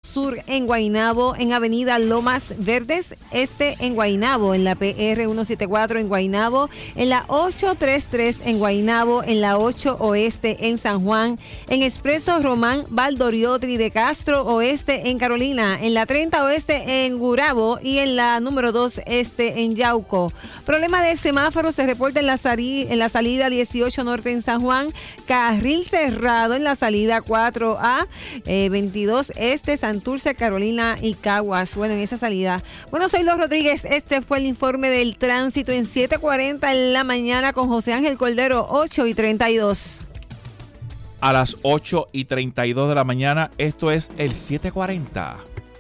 Sur en Guaynabo, en Avenida Lomas Verdes Este en Guaynabo, en la PR 174 en Guaynabo, en la 833 en Guaynabo, en la 8 Oeste en San Juan, en Expreso Román Valdoriotri de Castro Oeste en Carolina, en la 30 Oeste en Gurabo y en la número 2 Este en Yauco. Problema de semáforo se reporta en la salida 18 Norte en San Juan, carril cerrado en la salida 4A, 22 Este, Santurce, Carolina y Caguas. Bueno, en esa salida. Bueno, soy Los Rodríguez. Este fue el informe del tránsito en 7:40 en la mañana con José Ángel Cordero, 8:32. A las 8:32 de la mañana, esto es el 7:40.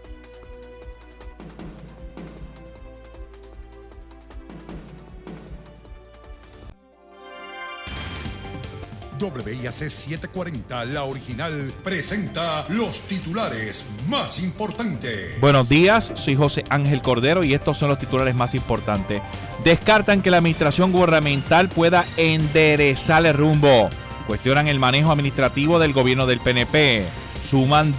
WIAC 740, la original, presenta los titulares más importantes. Buenos días, soy José Ángel Cordero y estos son los titulares más importantes. Descartan que la administración gubernamental pueda enderezar el rumbo. Cuestionan el manejo administrativo del gobierno del PNP. Suman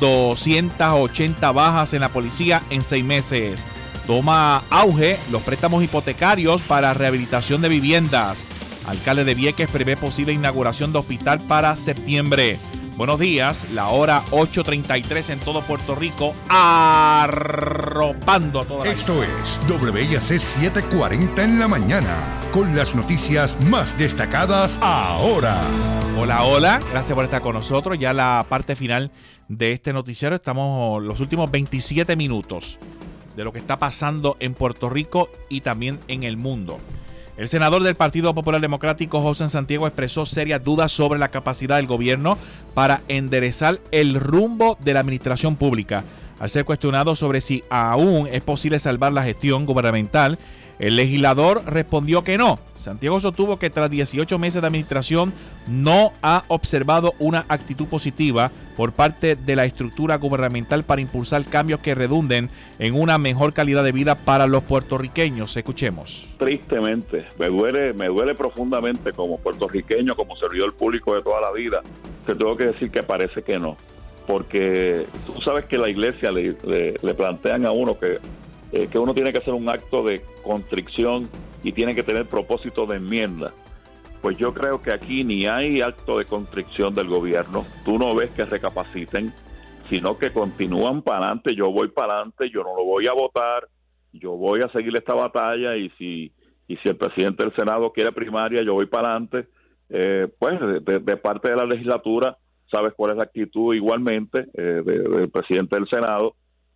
280 bajas en la policía en 6 meses. Toma auge los préstamos hipotecarios para rehabilitación de viviendas. Alcalde de Vieques prevé posible inauguración de hospital para septiembre. Buenos días, la hora 8:33 en todo Puerto Rico, arropando a toda la Esto es WIAC 740 en la mañana, con las noticias más destacadas ahora. Hola, hola, gracias por estar con nosotros. Ya la parte final de este noticiero, estamos los últimos 27 minutos de lo que está pasando en Puerto Rico y también en el mundo. El senador del Partido Popular Democrático, José Santiago, expresó serias dudas sobre la capacidad del gobierno para enderezar el rumbo de la administración pública. Al ser cuestionado sobre si aún es posible salvar la gestión gubernamental, el legislador respondió que no. Santiago sostuvo que tras 18 meses de administración no ha observado una actitud positiva por parte de la estructura gubernamental para impulsar cambios que redunden en una mejor calidad de vida para los puertorriqueños. Escuchemos. Tristemente, me duele profundamente como puertorriqueño, como servidor público de toda la vida. Te tengo que decir que parece que no, porque tú sabes que la iglesia le plantean a uno que uno tiene que hacer un acto de contrición y tiene que tener propósito de enmienda. Pues yo creo que aquí ni hay acto de contrición del gobierno. Tú no ves que recapaciten, sino que continúan para adelante. Yo voy para adelante, yo no lo voy a votar, yo voy a seguir esta batalla y si el presidente del Senado quiere primaria, yo voy para adelante. Pues de parte de la legislatura, sabes cuál es la actitud igualmente del presidente del Senado.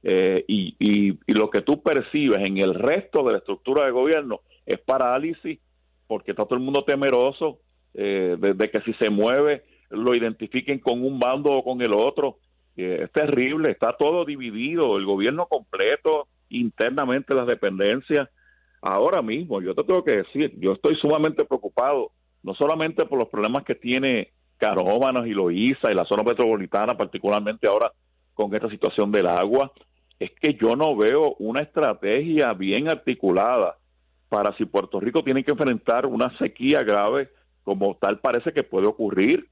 Y lo que tú percibes en el resto de la estructura de gobierno es parálisis, porque está todo el mundo temeroso de que si se mueve lo identifiquen con un bando o con el otro. Es terrible, está todo dividido, el gobierno completo, internamente las dependencias. Ahora mismo, yo te tengo que decir, yo estoy sumamente preocupado, no solamente por los problemas que tiene Canóvanas y Loíza y la zona metropolitana, particularmente ahora con esta situación del agua, es que yo no veo una estrategia bien articulada para si Puerto Rico tiene que enfrentar una sequía grave, como tal parece que puede ocurrir.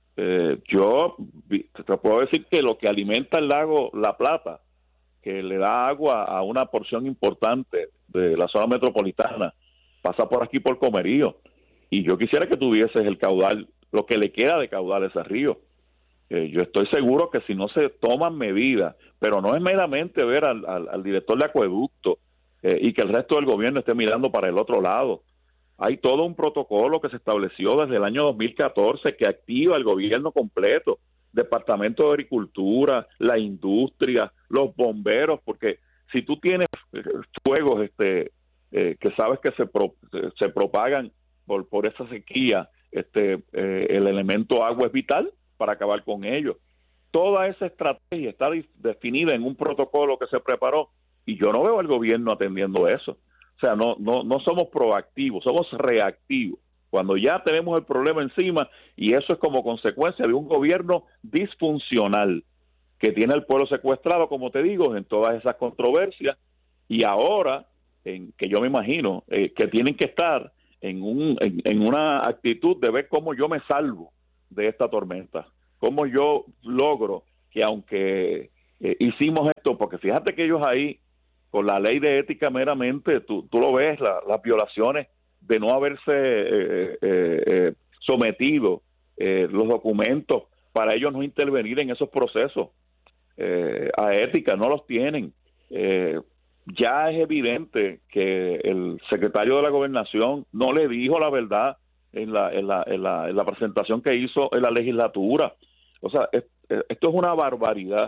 Yo te puedo decir que lo que alimenta el lago La Plata, que le da agua a una porción importante de la zona metropolitana, pasa por aquí por Comerío, y yo quisiera que tuvieses el caudal, lo que le queda de caudal a ese río. Yo estoy seguro que si no se toman medidas, pero no es meramente ver al director de acueducto y que el resto del gobierno esté mirando para el otro lado. Hay todo un protocolo que se estableció desde el año 2014 que activa el gobierno completo, Departamento de Agricultura, la industria, los bomberos, porque si tú tienes fuegos que sabes que se propagan por esa sequía, el elemento agua es vital para acabar con ellos. Toda esa estrategia está definida en un protocolo que se preparó y yo no veo al gobierno atendiendo eso. O sea, no somos proactivos, somos reactivos. Cuando ya tenemos el problema encima, y eso es como consecuencia de un gobierno disfuncional que tiene al pueblo secuestrado, como te digo, en todas esas controversias, y ahora, que yo me imagino que tienen que estar en una actitud de ver cómo yo me salvo de esta tormenta, cómo yo logro que aunque hicimos esto, porque fíjate que ellos ahí, con la ley de ética meramente, tú lo ves, las violaciones de no haberse sometido los documentos para ellos no intervenir en esos procesos a ética, no los tienen. Ya es evidente que el secretario de la Gobernación no le dijo la verdad en la presentación que hizo en la legislatura. O sea, esto es una barbaridad.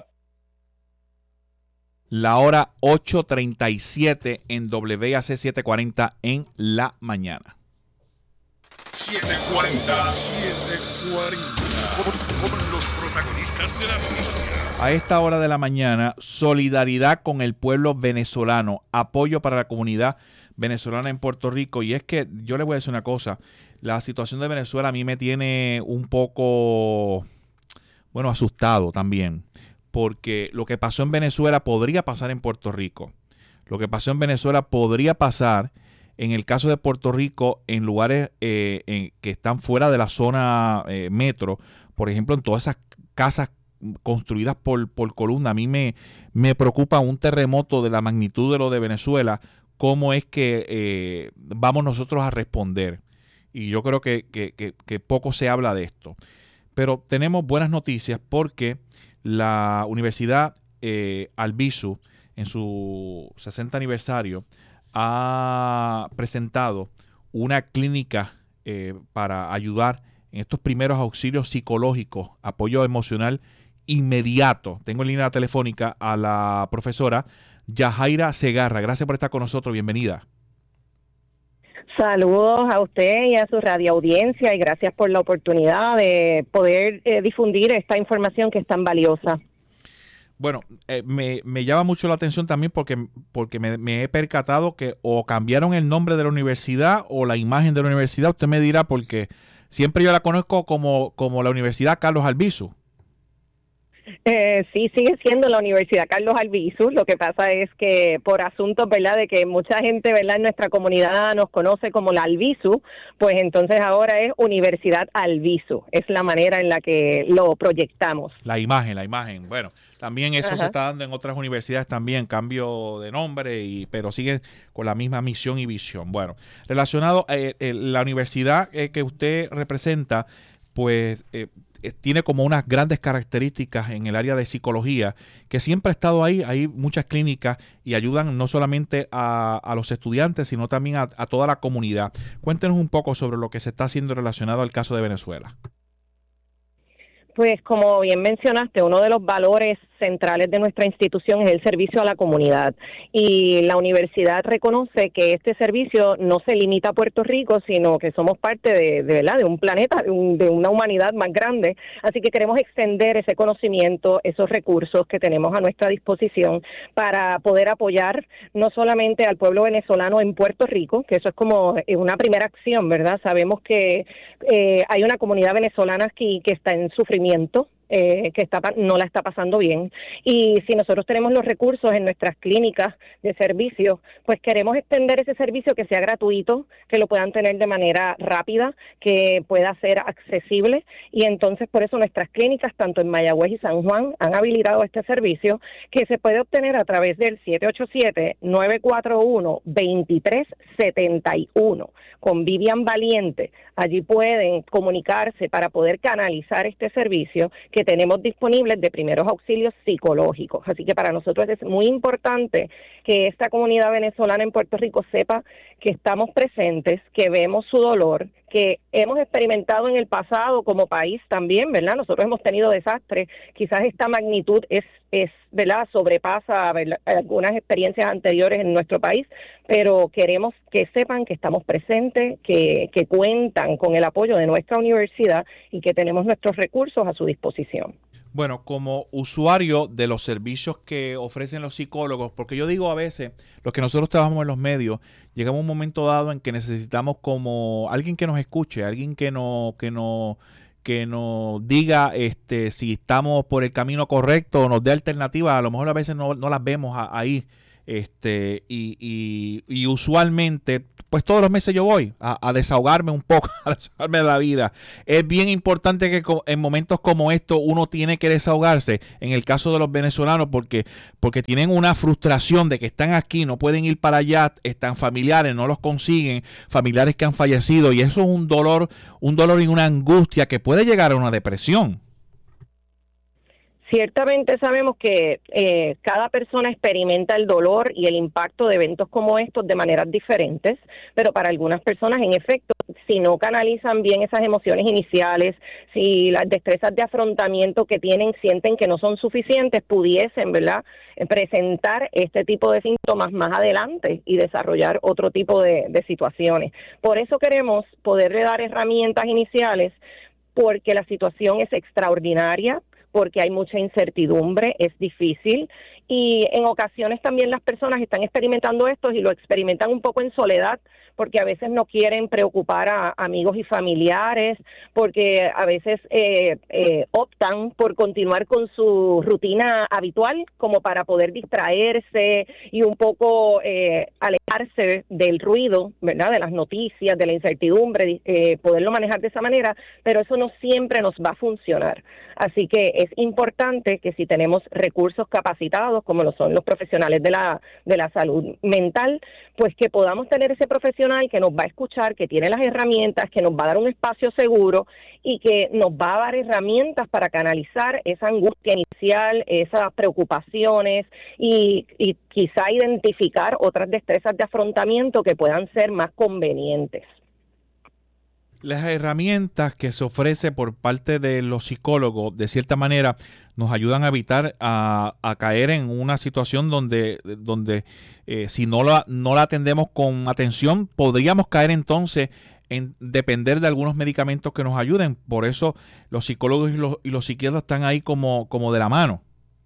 La hora 8:37 en WAC 740 en la mañana. 740. Con los protagonistas de la noticia. A esta hora de la mañana, solidaridad con el pueblo venezolano, apoyo para la comunidad venezolana en Puerto Rico. Y es que yo les voy a decir una cosa, la situación de Venezuela a mí me tiene un poco, asustado también, porque lo que pasó en Venezuela podría pasar en Puerto Rico. Lo que pasó en Venezuela podría pasar en el caso de Puerto Rico en lugares que están fuera de la zona metro, por ejemplo, en todas esas casas construidas por columna. A mí me preocupa un terremoto de la magnitud de lo de Venezuela, cómo es que vamos nosotros a responder. Y yo creo que poco se habla de esto. Pero tenemos buenas noticias porque la Universidad Albizu, en su 60 aniversario, ha presentado una clínica para ayudar en estos primeros auxilios psicológicos, apoyo emocional inmediato. Tengo en línea telefónica a la profesora Yajaira Segarra. Gracias por estar con nosotros. Bienvenida. Saludos a usted y a su radioaudiencia y gracias por la oportunidad de poder difundir esta información que es tan valiosa. Bueno, me llama mucho la atención también porque me he percatado que o cambiaron el nombre de la universidad o la imagen de la universidad. Usted me dirá, porque siempre yo la conozco como la Universidad Carlos Albizu. Sí, sigue siendo la Universidad Carlos Albizu. Lo que pasa es que por asuntos, ¿verdad?, de que mucha gente, ¿verdad?, en nuestra comunidad nos conoce como la Albizu, pues entonces ahora es Universidad Albizu. Es la manera en la que lo proyectamos. La imagen. Bueno, también eso se está dando en otras universidades también, cambio de nombre, pero sigue con la misma misión y visión. Bueno, relacionado a la universidad que usted representa, pues tiene como unas grandes características en el área de psicología, que siempre ha estado ahí. Hay muchas clínicas y ayudan no solamente a los estudiantes, sino también a toda la comunidad. Cuéntenos un poco sobre lo que se está haciendo relacionado al caso de Venezuela. Pues como bien mencionaste, uno de los valores centrales de nuestra institución es el servicio a la comunidad y la universidad reconoce que este servicio no se limita a Puerto Rico, sino que somos parte de un planeta, de una humanidad más grande, así que queremos extender ese conocimiento, esos recursos que tenemos a nuestra disposición para poder apoyar no solamente al pueblo venezolano en Puerto Rico, que eso es como una primera acción, ¿verdad? Sabemos que hay una comunidad venezolana aquí que está en sufrimiento, que no la está pasando bien, y si nosotros tenemos los recursos en nuestras clínicas de servicio, pues queremos extender ese servicio, que sea gratuito, que lo puedan tener de manera rápida, que pueda ser accesible, y entonces por eso nuestras clínicas, tanto en Mayagüez y San Juan, han habilitado este servicio, que se puede obtener a través del 787-941-2371 con Vivian Valiente. Allí pueden comunicarse para poder canalizar este servicio que tenemos disponibles de primeros auxilios psicológicos. Así que para nosotros es muy importante que esta comunidad venezolana en Puerto Rico sepa que estamos presentes, que vemos su dolor, que hemos experimentado en el pasado como país también, ¿verdad? Nosotros hemos tenido desastres, quizás esta magnitud es ¿verdad?, sobrepasa, ¿verdad?, algunas experiencias anteriores en nuestro país, pero queremos que sepan que estamos presentes, que cuentan con el apoyo de nuestra universidad y que tenemos nuestros recursos a su disposición. Bueno, como usuario de los servicios que ofrecen los psicólogos, porque yo digo a veces, los que nosotros trabajamos en los medios, llegamos a un momento dado en que necesitamos como alguien que nos escuche, alguien que nos diga si estamos por el camino correcto o nos dé alternativas. A lo mejor a veces no las vemos ahí y usualmente, pues todos los meses yo voy a desahogarme un poco, a desahogarme de la vida. Es bien importante que en momentos como estos uno tiene que desahogarse, en el caso de los venezolanos, porque tienen una frustración de que están aquí, no pueden ir para allá, están familiares, no los consiguen, familiares que han fallecido, y eso es un dolor y una angustia que puede llegar a una depresión. Ciertamente sabemos que cada persona experimenta el dolor y el impacto de eventos como estos de maneras diferentes, pero para algunas personas, en efecto, si no canalizan bien esas emociones iniciales, si las destrezas de afrontamiento que tienen sienten que no son suficientes, pudiesen, ¿verdad?, presentar este tipo de síntomas más adelante y desarrollar otro tipo de situaciones. Por eso queremos poderle dar herramientas iniciales, porque la situación es extraordinaria, porque hay mucha incertidumbre, es difícil, y en ocasiones también las personas están experimentando esto y lo experimentan un poco en soledad, porque a veces no quieren preocupar a amigos y familiares, porque a veces optan por continuar con su rutina habitual como para poder distraerse y un poco alejarse del ruido, ¿verdad?, de las noticias, de la incertidumbre, poderlo manejar de esa manera, pero eso no siempre nos va a funcionar. Así que es importante que si tenemos recursos capacitados, como lo son los profesionales de la salud mental, pues que podamos tener ese profesional que nos va a escuchar, que tiene las herramientas, que nos va a dar un espacio seguro y que nos va a dar herramientas para canalizar esa angustia inicial, esas preocupaciones y quizá identificar otras destrezas de afrontamiento que puedan ser más convenientes. Las herramientas que se ofrece por parte de los psicólogos, de cierta manera, nos ayudan a evitar a caer en una situación donde si no la atendemos con atención, podríamos caer entonces en depender de algunos medicamentos que nos ayuden. Por eso los psicólogos y los psiquiatras están ahí como de la mano.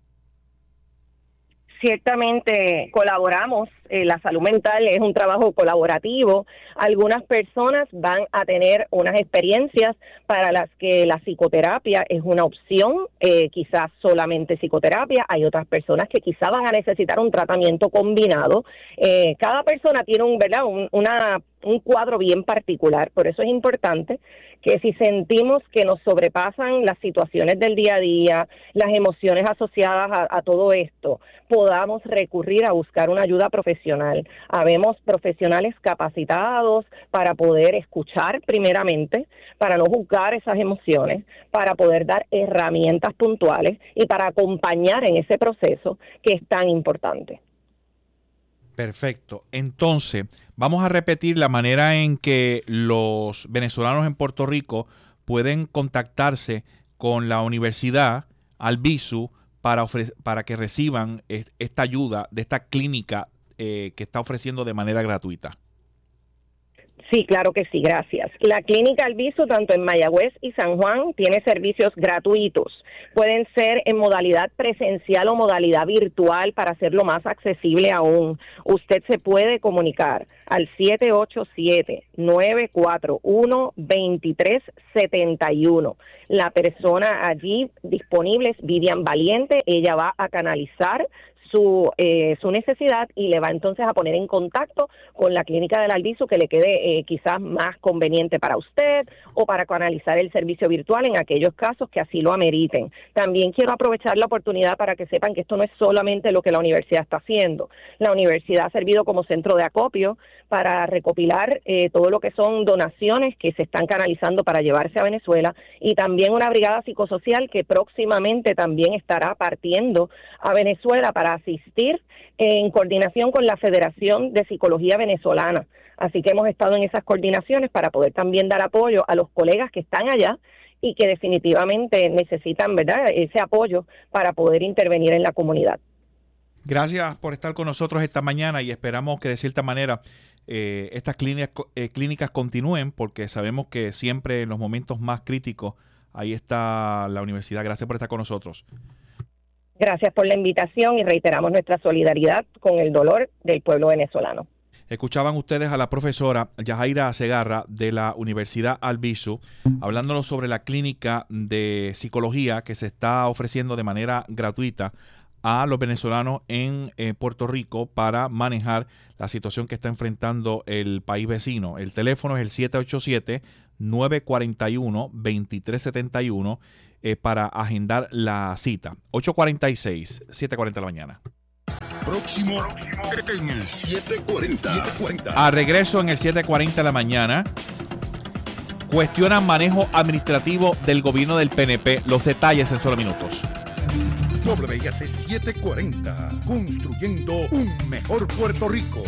Ciertamente colaboramos, la salud mental es un trabajo colaborativo. Algunas personas van a tener unas experiencias para las que la psicoterapia es una opción, quizás solamente psicoterapia. Hay otras personas que quizás van a necesitar un tratamiento combinado. Cada persona tiene un cuadro bien particular, por eso es importante que si sentimos que nos sobrepasan las situaciones del día a día, las emociones asociadas a todo esto, podamos recurrir a buscar una ayuda profesional. Habemos profesionales capacitados para poder escuchar primeramente, para no juzgar esas emociones, para poder dar herramientas puntuales y para acompañar en ese proceso que es tan importante. Perfecto. Entonces, vamos a repetir la manera en que los venezolanos en Puerto Rico pueden contactarse con la Universidad Albizu para que reciban esta ayuda de esta clínica que está ofreciendo de manera gratuita. Sí, claro que sí, gracias. La Clínica Albizu, tanto en Mayagüez y San Juan, tiene servicios gratuitos. Pueden ser en modalidad presencial o modalidad virtual para hacerlo más accesible aún. Usted se puede comunicar al 787-941-2371. La persona allí disponible es Vivian Valiente. Ella va a canalizar su necesidad y le va entonces a poner en contacto con la clínica del Albizu que le quede quizás más conveniente para usted o para canalizar el servicio virtual en aquellos casos que así lo ameriten. También quiero aprovechar la oportunidad para que sepan que esto no es solamente lo que la universidad está haciendo. La universidad ha servido como centro de acopio para recopilar todo lo que son donaciones que se están canalizando para llevarse a Venezuela y también una brigada psicosocial que próximamente también estará partiendo a Venezuela para asistir en coordinación con la Federación de Psicología Venezolana. Así que hemos estado en esas coordinaciones para poder también dar apoyo a los colegas que están allá y que definitivamente necesitan, ¿verdad?, ese apoyo para poder intervenir en la comunidad. Gracias por estar con nosotros esta mañana y esperamos que de cierta manera estas clínicas continúen, porque sabemos que siempre en los momentos más críticos ahí está la universidad. Gracias por estar con nosotros. Gracias por la invitación y reiteramos nuestra solidaridad con el dolor del pueblo venezolano. Escuchaban ustedes a la profesora Yajaira Segarra de la Universidad Albizu hablándonos sobre la clínica de psicología que se está ofreciendo de manera gratuita a los venezolanos en Puerto Rico para manejar la situación que está enfrentando el país vecino. El teléfono es el 787-941-2371 para agendar la cita. 8:46, 7:40 de la mañana. Próximo en el 740. A regreso en el 7:40 de la mañana. Cuestionan manejo administrativo del gobierno del PNP. Los detalles en solo minutos. WIAC 740, construyendo un mejor Puerto Rico.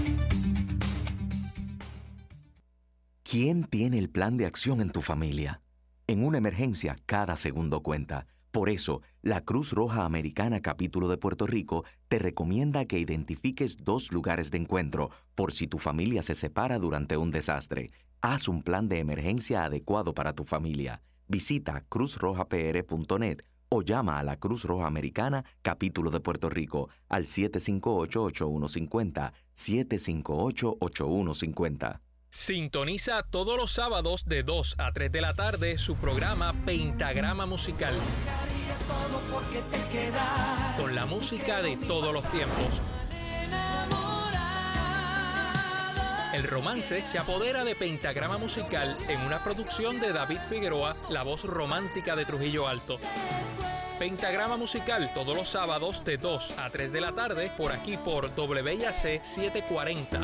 ¿Quién tiene el plan de acción en tu familia? En una emergencia, cada segundo cuenta. Por eso, la Cruz Roja Americana Capítulo de Puerto Rico te recomienda que identifiques 2 lugares de encuentro por si tu familia se separa durante un desastre. Haz un plan de emergencia adecuado para tu familia. Visita cruzrojapr.net o llama a la Cruz Roja Americana Capítulo de Puerto Rico al 758-8150, 758-8150. Sintoniza todos los sábados de 2 a 3 de la tarde su programa Pentagrama Musical. Con la música de todos los tiempos. El romance se apodera de Pentagrama Musical en una producción de David Figueroa, la voz romántica de Trujillo Alto. Pentagrama Musical todos los sábados de 2 a 3 de la tarde por aquí por WIAC 740.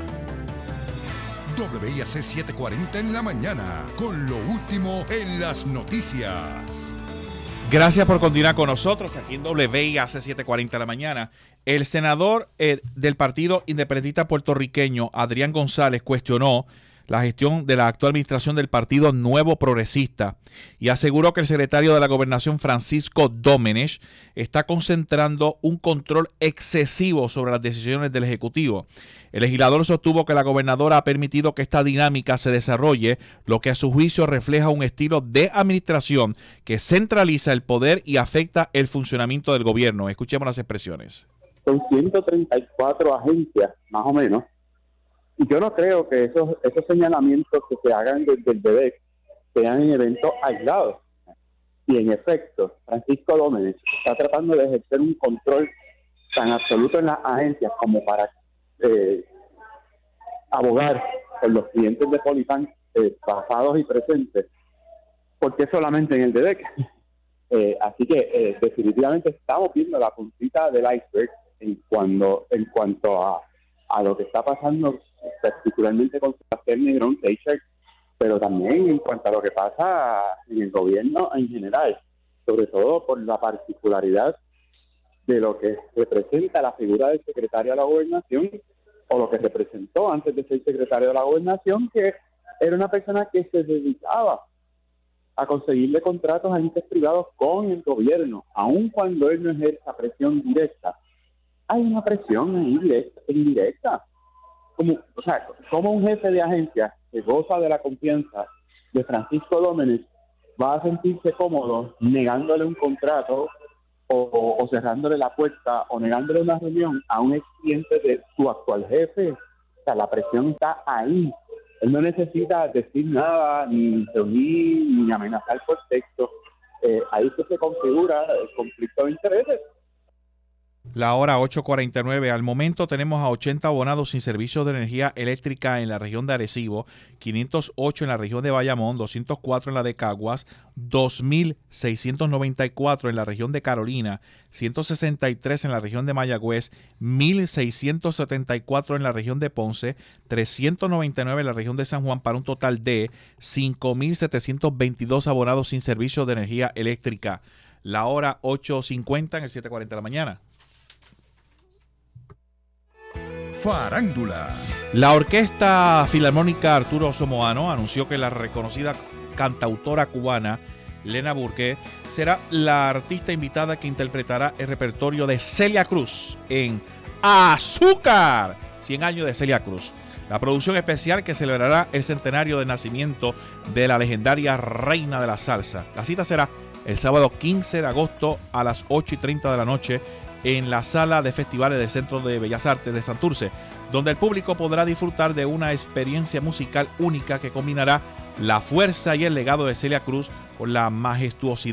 WIAC 740 en la mañana, con lo último en las noticias. Gracias por continuar con nosotros aquí en WIAC 740 de la mañana. El senador del Partido Independentista Puertorriqueño, Adrián González, cuestionó la gestión de la actual administración del Partido Nuevo Progresista y aseguró que el secretario de la Gobernación, Francisco Domenech, está concentrando un control excesivo sobre las decisiones del Ejecutivo. El legislador sostuvo que la gobernadora ha permitido que esta dinámica se desarrolle, lo que a su juicio refleja un estilo de administración que centraliza el poder y afecta el funcionamiento del gobierno. Escuchemos las expresiones. Son 134 agencias, más o menos, y yo no creo que esos señalamientos que se hagan desde el DDEC sean en eventos aislados. Y en efecto, Francisco Domenech está tratando de ejercer un control tan absoluto en las agencias como para abogar por los clientes de Polifan pasados y presentes, porque solamente en el DDEC. Así que definitivamente estamos viendo la puntita del iceberg en cuanto a lo que está pasando, particularmente con Sebastián Negrón Teicher, pero también en cuanto a lo que pasa en el gobierno en general, sobre todo por la particularidad de lo que representa la figura del secretario de la Gobernación, o lo que representó antes de ser secretario de la Gobernación, que era una persona que se dedicaba a conseguirle contratos a entes privados con el gobierno, aun cuando él no ejerza presión directa. Hay una presión indirecta. Como un jefe de agencia que goza de la confianza de Francisco Domenech va a sentirse cómodo negándole un contrato o cerrándole la puerta o negándole una reunión a un ex cliente de su actual jefe. O sea, la presión está ahí. Él no necesita decir nada, ni reunir, ni amenazar por texto. Ahí se configura el conflicto de intereses. La hora 8:49. Al momento tenemos a 80 abonados sin servicio de energía eléctrica en la región de Arecibo, 508 en la región de Bayamón, 204 en la de Caguas, 2,694 en la región de Carolina, 163 en la región de Mayagüez, 1,674 en la región de Ponce, 399 en la región de San Juan, para un total de 5,722 abonados sin servicio de energía eléctrica. La hora 8:50 en el 7:40 de la mañana. Farándula. La Orquesta Filarmónica Arturo Somoano anunció que la reconocida cantautora cubana Lena Burke será la artista invitada que interpretará el repertorio de Celia Cruz en Azúcar, 100 años de Celia Cruz. La producción especial que celebrará el centenario de nacimiento de la legendaria reina de la salsa. La cita será el sábado 15 de agosto a las 8:30 de la noche en la sala de festivales del Centro de Bellas Artes de Santurce, donde el público podrá disfrutar de una experiencia musical única que combinará la fuerza y el legado de Celia Cruz con la majestuosidad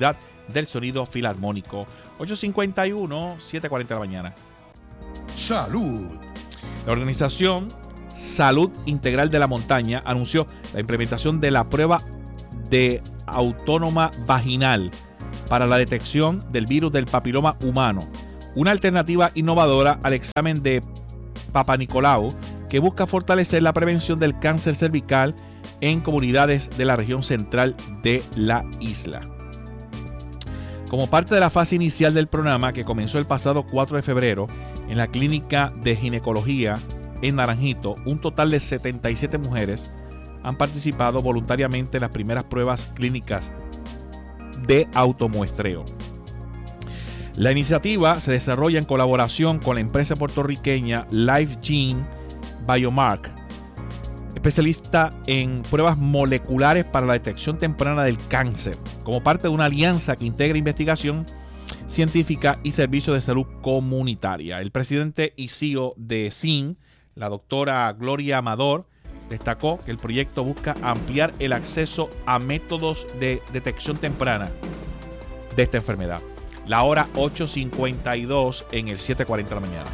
del sonido filarmónico. 8:51, 7:40 de la mañana. Salud. La organización Salud Integral de la Montaña anunció la implementación de la prueba de autónoma vaginal para la detección del virus del papiloma humano, una alternativa innovadora al examen de Papanicolau que busca fortalecer la prevención del cáncer cervical en comunidades de la región central de la isla. Como parte de la fase inicial del programa que comenzó el pasado 4 de febrero en la clínica de ginecología en Naranjito, un total de 77 mujeres han participado voluntariamente en las primeras pruebas clínicas de automuestreo. La iniciativa se desarrolla en colaboración con la empresa puertorriqueña LifeGene Biomark, especialista en pruebas moleculares para la detección temprana del cáncer, como parte de una alianza que integra investigación científica y servicios de salud comunitaria. El presidente y CEO de SIN, la doctora Gloria Amador, destacó que el proyecto busca ampliar el acceso a métodos de detección temprana de esta enfermedad. La hora 8:52 en el 7:40 de la mañana.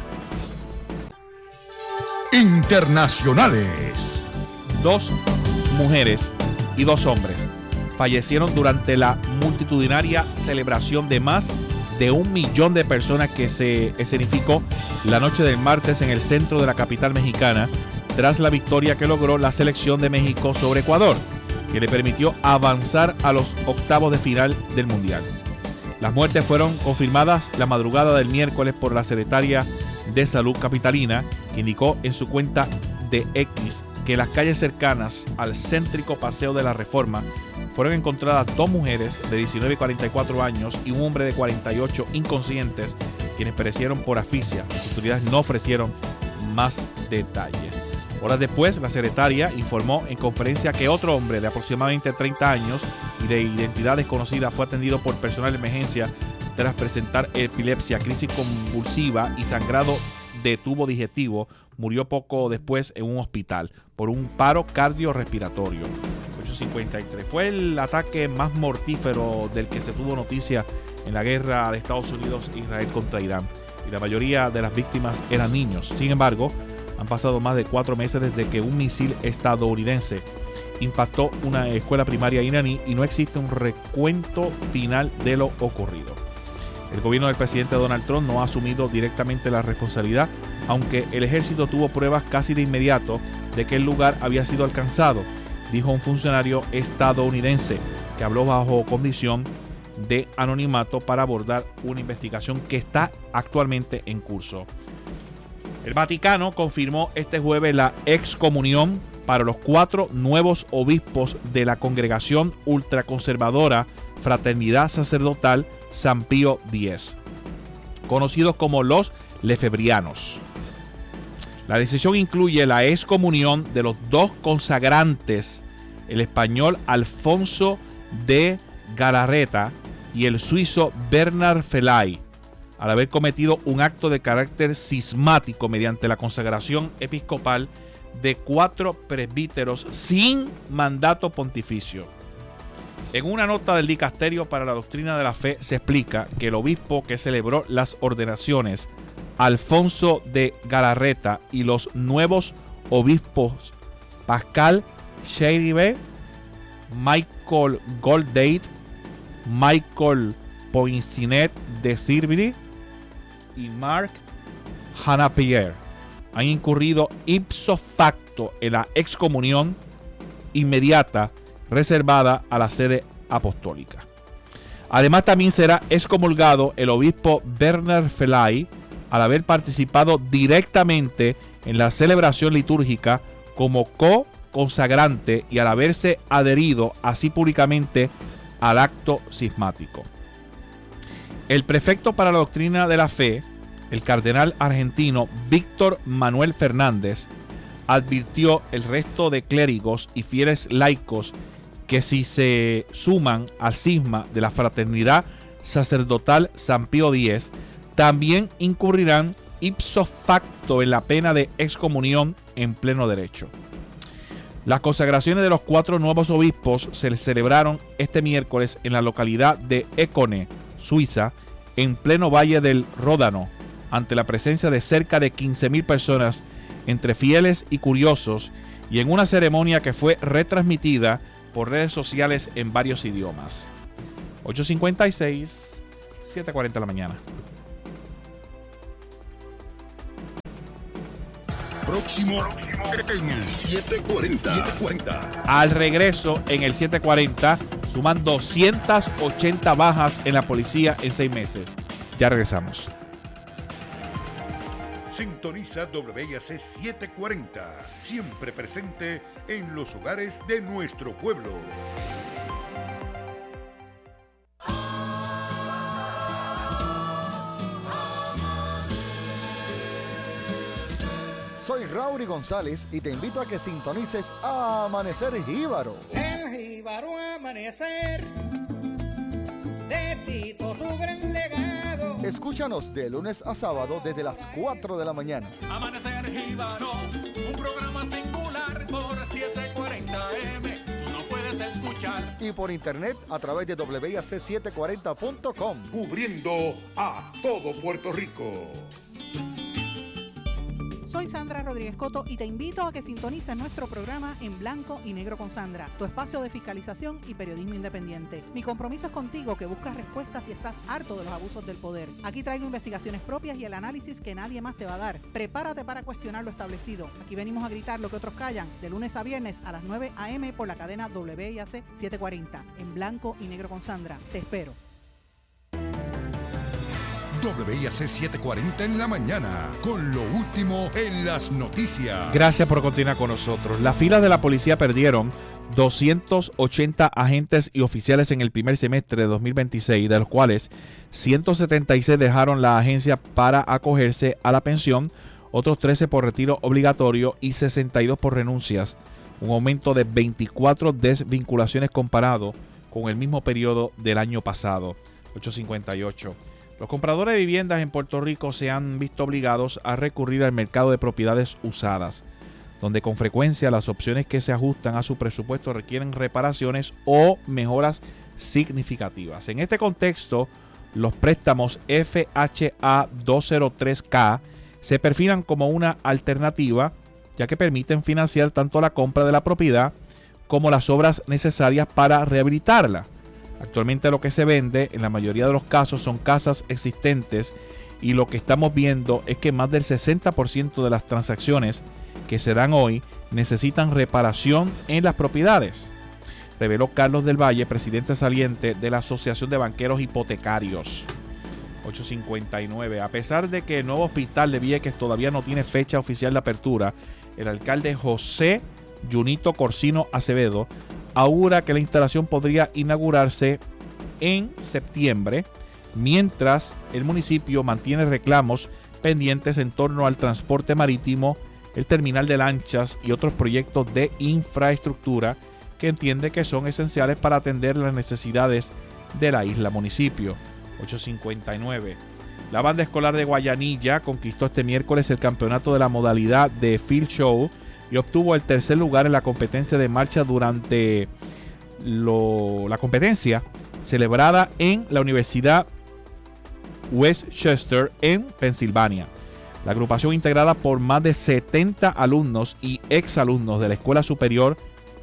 Internacionales. 2 mujeres y 2 hombres fallecieron durante la multitudinaria celebración de más de 1 millón de personas que se escenificó la noche del martes en el centro de la capital mexicana tras la victoria que logró la selección de México sobre Ecuador, que le permitió avanzar a los octavos de final del Mundial. Las muertes fueron confirmadas la madrugada del miércoles por la secretaria de Salud capitalina, que indicó en su cuenta de X que en las calles cercanas al céntrico Paseo de la Reforma fueron encontradas 2 mujeres de 19 y 44 años y un hombre de 48 inconscientes, quienes perecieron por asfixia. Las autoridades no ofrecieron más detalles. Horas después, la secretaria informó en conferencia que otro hombre de aproximadamente 30 años y de identidad desconocida fue atendido por personal de emergencia tras presentar epilepsia, crisis convulsiva y sangrado de tubo digestivo. Murió poco después en un hospital por un paro cardiorrespiratorio. 8:53. Fue el ataque más mortífero del que se tuvo noticia en la guerra de Estados Unidos e Israel contra Irán, y la mayoría de las víctimas eran niños. Sin embargo, han pasado más de 4 meses desde que un misil estadounidense impactó una escuela primaria iraní y no existe un recuento final de lo ocurrido. El gobierno del presidente Donald Trump no ha asumido directamente la responsabilidad, aunque el ejército tuvo pruebas casi de inmediato de que el lugar había sido alcanzado, dijo un funcionario estadounidense que habló bajo condición de anonimato para abordar una investigación que está actualmente en curso. El Vaticano confirmó este jueves la excomunión para los 4 nuevos obispos de la congregación ultraconservadora Fraternidad Sacerdotal San Pío X, conocidos como los lefebrianos. La decisión incluye la excomunión de los 2 consagrantes, el español Alfonso de Galarreta y el suizo Bernard Felay, al haber cometido un acto de carácter cismático mediante la consagración episcopal de 4 presbíteros sin mandato pontificio. En una nota del Dicasterio para la Doctrina de la Fe se explica que el obispo que celebró las ordenaciones, Alfonso de Galarreta, y los nuevos obispos Pascal Cheiribe, Michael Goldade, Michael Poincinet de Sirviri y Marc Hanapierre, han incurrido ipso facto en la excomunión inmediata reservada a la sede apostólica. Además, también será excomulgado el obispo Bernard Felay al haber participado directamente en la celebración litúrgica como co-consagrante y al haberse adherido así públicamente al acto cismático. El prefecto para la Doctrina de la Fe, el cardenal argentino Víctor Manuel Fernández, advirtió el resto de clérigos y fieles laicos que si se suman al cisma de la Fraternidad Sacerdotal San Pío X, también incurrirán ipso facto en la pena de excomunión en pleno derecho. Las consagraciones de los 4 nuevos obispos se celebraron este miércoles en la localidad de Écone, Suiza, en pleno Valle del Ródano, ante la presencia de cerca de 15,000 personas entre fieles y curiosos, y en una ceremonia que fue retransmitida por redes sociales en varios idiomas. 8:56, 7:40 de la mañana. Próximo en el 740. Al regreso en el 740, suman 280 bajas en la policía en 6 meses. Ya regresamos. Sintoniza WIAC 740, siempre presente en los hogares de nuestro pueblo. Soy Raury González y te invito a que sintonices a Amanecer Jíbaro. El jíbaro amanecer, de Tito su gran legado. Escúchanos de lunes a sábado desde las 4 de la mañana. Amanecer Jíbaro, un programa singular por 740 AM. Tú no puedes escuchar. Y por internet a través de WIAC740.com. Cubriendo a todo Puerto Rico. Soy Sandra Rodríguez Coto y te invito a que sintonices nuestro programa En Blanco y Negro con Sandra, tu espacio de fiscalización y periodismo independiente. Mi compromiso es contigo, que buscas respuestas y estás harto de los abusos del poder. Aquí traigo investigaciones propias y el análisis que nadie más te va a dar. Prepárate para cuestionar lo establecido. Aquí venimos a gritar lo que otros callan, de lunes a viernes a las 9 a.m. por la cadena WIAC 740. En Blanco y Negro con Sandra. Te espero. WIAC 740 en la mañana, con lo último en las noticias. Gracias por continuar con nosotros. Las filas de la policía perdieron 280 agentes y oficiales en el primer semestre de 2026, de los cuales 176 dejaron la agencia para acogerse a la pensión, otros 13 por retiro obligatorio y 62 por renuncias, un aumento de 24 desvinculaciones comparado con el mismo periodo del año pasado. 858. Los compradores de viviendas en Puerto Rico se han visto obligados a recurrir al mercado de propiedades usadas, donde con frecuencia las opciones que se ajustan a su presupuesto requieren reparaciones o mejoras significativas. En este contexto, los préstamos FHA 203K se perfilan como una alternativa, ya que permiten financiar tanto la compra de la propiedad como las obras necesarias para rehabilitarla. Actualmente lo que se vende en la mayoría de los casos son casas existentes, y lo que estamos viendo es que más del 60% de las transacciones que se dan hoy necesitan reparación en las propiedades, reveló Carlos del Valle, presidente saliente de la Asociación de Banqueros Hipotecarios. 859. A pesar de que el nuevo hospital de Vieques todavía no tiene fecha oficial de apertura, el alcalde José Junito Corsino Acevedo augura que la instalación podría inaugurarse en septiembre, mientras el municipio mantiene reclamos pendientes en torno al transporte marítimo, el terminal de lanchas y otros proyectos de infraestructura que entiende que son esenciales para atender las necesidades de la isla municipio. 859. La banda escolar de Guayanilla conquistó este miércoles el campeonato de la modalidad de Field Show y obtuvo el tercer lugar en la competencia de marcha durante la competencia celebrada en la Universidad West Chester en Pensilvania. La agrupación, integrada por más de 70 alumnos y exalumnos de la Escuela Superior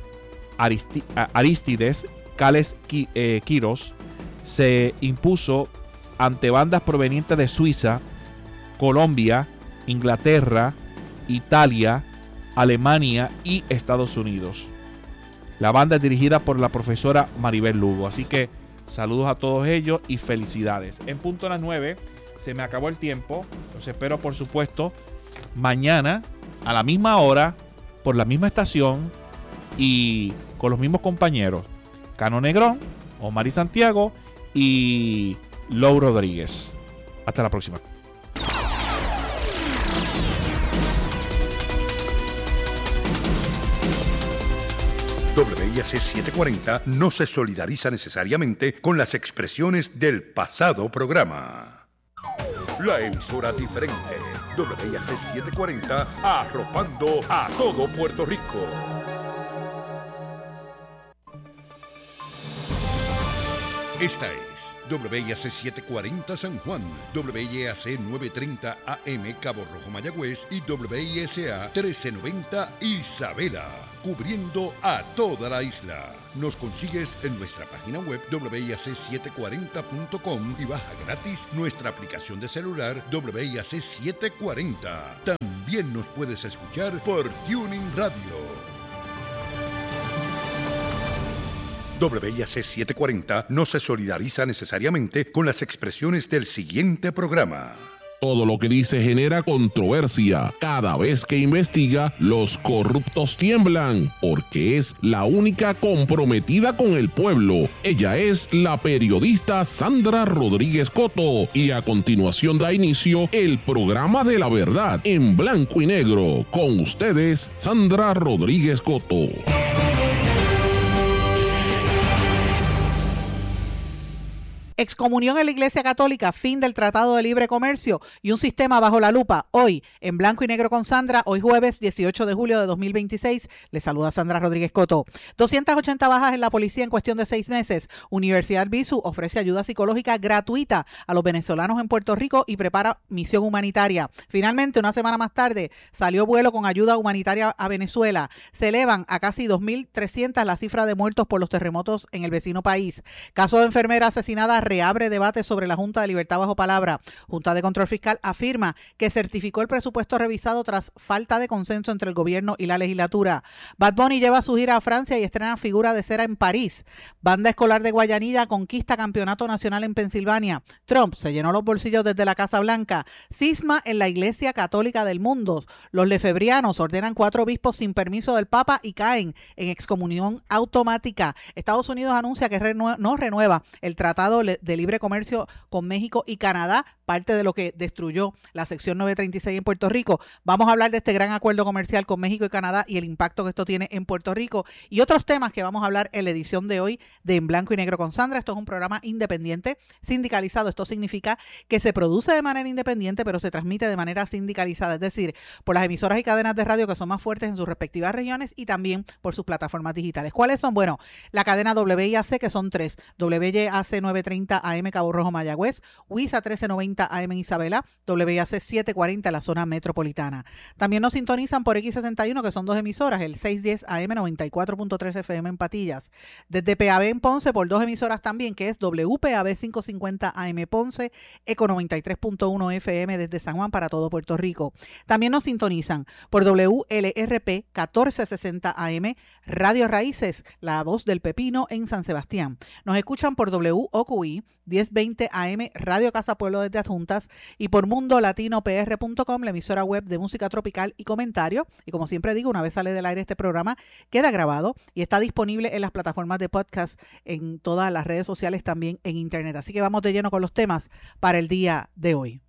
Aristides Cales Quiros, se impuso ante bandas provenientes de Suiza, Colombia, Inglaterra, Italia, Alemania y Estados Unidos. La banda es dirigida por la profesora Maribel Lugo. Así que saludos a todos ellos y felicidades. En punto a las 9, se me acabó el tiempo. Los espero, por supuesto, mañana a la misma hora, por la misma estación y con los mismos compañeros. Cano Negrón, Omar Santiago y Lou Rodríguez. Hasta la próxima. WIAC 740 no se solidariza necesariamente con las expresiones del pasado programa. La emisora diferente, WIAC 740, arropando a todo Puerto Rico. Esta es WIAC 740 San Juan, WIAC 930 AM Cabo Rojo Mayagüez y WISA 1390 Isabela, cubriendo a toda la isla. Nos consigues en nuestra página web WIAC740.com y baja gratis nuestra aplicación de celular WIAC 740. También nos puedes escuchar por Tuning Radio. WIAC 740 no se solidariza necesariamente con las expresiones del siguiente programa. Todo lo que dice genera controversia. Cada vez que investiga, los corruptos tiemblan, porque es la única comprometida con el pueblo. Ella es la periodista Sandra Rodríguez Coto. Y a continuación da inicio el programa de la verdad en blanco y negro. Con ustedes, Sandra Rodríguez Coto. Excomunión en la Iglesia Católica, fin del Tratado de Libre Comercio y un sistema bajo la lupa. Hoy, en Blanco y Negro con Sandra, hoy jueves 18 de julio de 2026, le saluda Sandra Rodríguez Coto. 280 bajas en la policía en cuestión de 6 meses. Universidad BISU ofrece ayuda psicológica gratuita a los venezolanos en Puerto Rico y prepara misión humanitaria. Finalmente, una semana más tarde, salió vuelo con ayuda humanitaria a Venezuela. Se elevan a casi 2.300 la cifra de muertos por los terremotos en el vecino país. Caso de enfermera asesinada reabre debate sobre la Junta de Libertad Bajo Palabra. Junta de Control Fiscal afirma que certificó el presupuesto revisado tras falta de consenso entre el gobierno y la legislatura. Bad Bunny lleva su gira a Francia y estrena Figura de Cera en París. Banda escolar de Guayanilla conquista campeonato nacional en Pensilvania. Trump se llenó los bolsillos desde la Casa Blanca. Cisma en la Iglesia Católica del Mundo. Los lefebrianos ordenan 4 obispos sin permiso del Papa y caen en excomunión automática. Estados Unidos anuncia que no renueva el tratado de libre comercio con México y Canadá, parte de lo que destruyó la sección 936 en Puerto Rico. Vamos a hablar de este gran acuerdo comercial con México y Canadá y el impacto que esto tiene en Puerto Rico y otros temas que vamos a hablar en la edición de hoy de En Blanco y Negro con Sandra. Esto es un programa independiente, sindicalizado. Esto significa que se produce de manera independiente, pero se transmite de manera sindicalizada, es decir, por las emisoras y cadenas de radio que son más fuertes en sus respectivas regiones y también por sus plataformas digitales. ¿Cuáles son? Bueno, la cadena WIAC, que son 3, WIAC 930 AM Cabo Rojo Mayagüez, WISA 1390 AM Isabela, WIAC 740 en la zona metropolitana. También nos sintonizan por X61, que son 2 emisoras, el 610 AM 94.3 FM en Patillas. Desde PAB en Ponce por 2 emisoras también, que es WPAB 550 AM Ponce, Eco 93.1 FM desde San Juan para todo Puerto Rico. También nos sintonizan por WLRP 1460 AM, Radio Raíces, La Voz del Pepino en San Sebastián. Nos escuchan por WOQI 1020 AM, Radio Casa Pueblo desde Adjuntas y por mundolatinopr.com, la emisora web de música tropical y comentario. Y como siempre digo, una vez sale del aire este programa, queda grabado y está disponible en las plataformas de podcast, en todas las redes sociales, también en internet. Así que vamos de lleno con los temas para el día de hoy.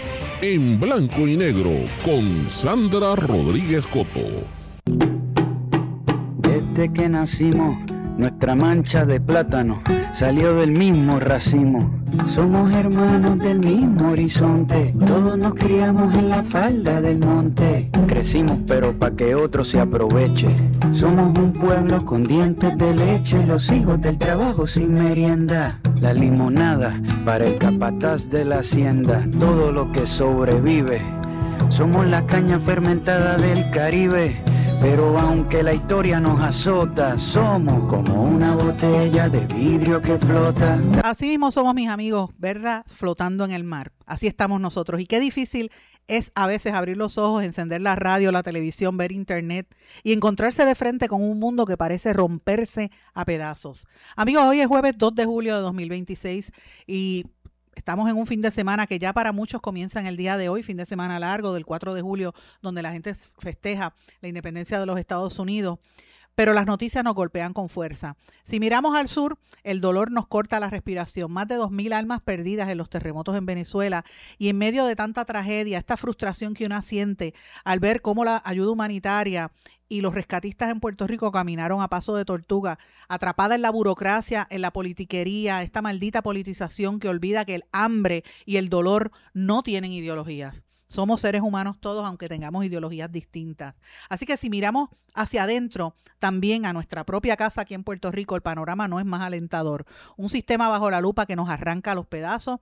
En Blanco y Negro con Sandra Rodríguez Coto. Desde que nacimos, nuestra mancha de plátano salió del mismo racimo. Somos hermanos del mismo horizonte, todos nos criamos en la falda del monte. Crecimos pero pa' que otro se aproveche. Somos un pueblo con dientes de leche, los hijos del trabajo sin merienda. La limonada para el capataz de la hacienda, todo lo que sobrevive. Somos la caña fermentada del Caribe. Pero aunque la historia nos azota, somos como una botella de vidrio que flota. Así mismo somos, mis amigos, ¿verdad? Flotando en el mar. Así estamos nosotros. Y qué difícil es a veces abrir los ojos, encender la radio, la televisión, ver internet y encontrarse de frente con un mundo que parece romperse a pedazos. Amigos, hoy es jueves 2 de julio de 2026 y estamos en un fin de semana que ya para muchos comienza en el día de hoy, fin de semana largo del 4 de julio, donde la gente festeja la independencia de los Estados Unidos. Pero las noticias nos golpean con fuerza. Si miramos al sur, el dolor nos corta la respiración. Más de 2.000 almas perdidas en los terremotos en Venezuela. Y en medio de tanta tragedia, esta frustración que uno siente al ver cómo la ayuda humanitaria y los rescatistas en Puerto Rico caminaron a paso de tortuga, atrapada en la burocracia, en la politiquería, esta maldita politización que olvida que el hambre y el dolor no tienen ideologías. Somos seres humanos todos, aunque tengamos ideologías distintas. Así que si miramos hacia adentro, también a nuestra propia casa aquí en Puerto Rico, el panorama no es más alentador. Un sistema bajo la lupa que nos arranca a los pedazos,